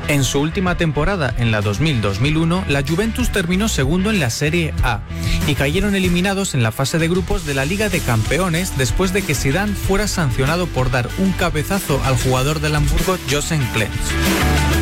En su última temporada, en la 2000-2001, la Juventus terminó segundo en la Serie A y cayeron eliminados en la fase de grupos de la Liga de Campeones después de que Zidane fuera sancionado por dar un cabezazo al jugador del Hamburgo, Josef Klenz.